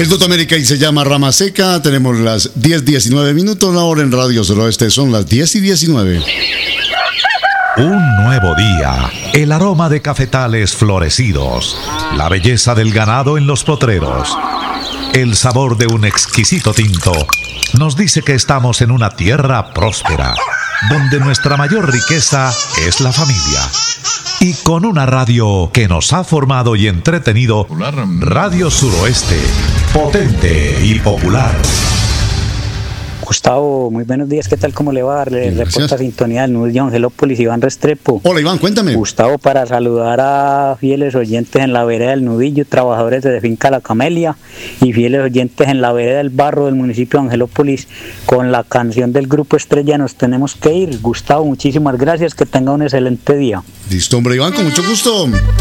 El Doctor América y se llama Rama Seca. Tenemos las 10:19 minutos. Ahora en Radio Suroeste son las 10:19. Un nuevo día, el aroma de cafetales florecidos, la belleza del ganado en los potreros, el sabor de un exquisito tinto, nos dice que estamos en una tierra próspera, donde nuestra mayor riqueza es la familia. Y con una radio que nos ha formado y entretenido, Radio Suroeste, potente y popular. Gustavo, muy buenos días, ¿qué tal? ¿Cómo le va? Le reporta sintonía del Nudillo Angelópolis, Iván Restrepo. Hola Iván, cuéntame. Gustavo, para saludar a fieles oyentes en la vereda del Nudillo, trabajadores de Finca La Camelia, y fieles oyentes en la vereda del Barro del municipio de Angelópolis, con la canción del grupo Estrella Nos Tenemos que Ir. Gustavo, muchísimas gracias, que tenga un excelente día. Listo, hombre Iván, con mucho gusto.